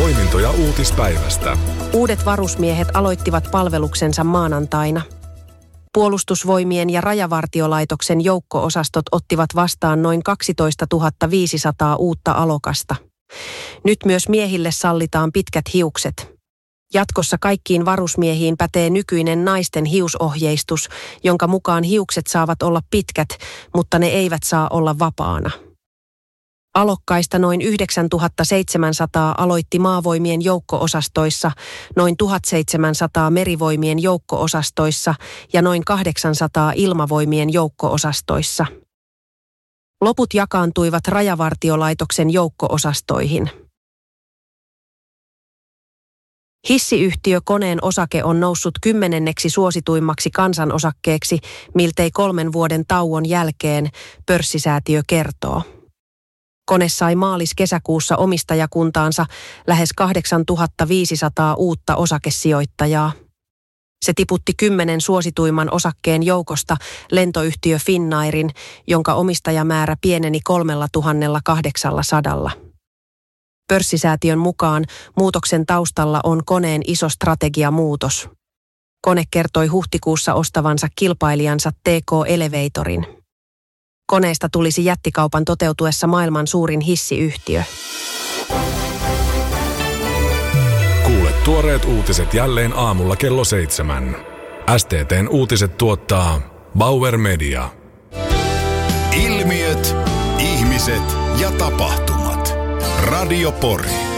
Poimintoja uutispäivästä. Uudet varusmiehet aloittivat palveluksensa maanantaina. Puolustusvoimien ja Rajavartiolaitoksen joukko-osastot ottivat vastaan noin 12 500 uutta alokasta. Nyt myös miehille sallitaan pitkät hiukset. Jatkossa kaikkiin varusmiehiin pätee nykyinen naisten hiusohjeistus, jonka mukaan hiukset saavat olla pitkät, mutta ne eivät saa olla vapaana. Alokkaista noin 9700 aloitti maavoimien joukko-osastoissa, noin 1700 merivoimien joukko-osastoissa ja noin 800 ilmavoimien joukko-osastoissa. Loput jakaantuivat Rajavartiolaitoksen joukko-osastoihin. Hissiyhtiö Koneen osake on noussut 10. suosituimmaksi kansanosakkeeksi miltei 3 vuoden tauon jälkeen, pörssisäätiö kertoo. Kone sai maalis-kesäkuussa omistajakuntaansa lähes 8500 uutta osakesijoittajaa. Se tiputti 10 suosituimman osakkeen joukosta lentoyhtiö Finnairin, jonka omistajamäärä pieneni 3800. Pörssisäätiön mukaan muutoksen taustalla on Koneen iso strategiamuutos. Kone kertoi huhtikuussa ostavansa kilpailijansa TK Elevatorin. Koneesta tulisi jättikaupan toteutuessa maailman suurin hissiyhtiö. Kuule tuoreet uutiset jälleen aamulla kello 7. STT:n uutiset tuottaa Bauer Media. Ilmiöt, ihmiset ja tapahtumat. Radio Pori.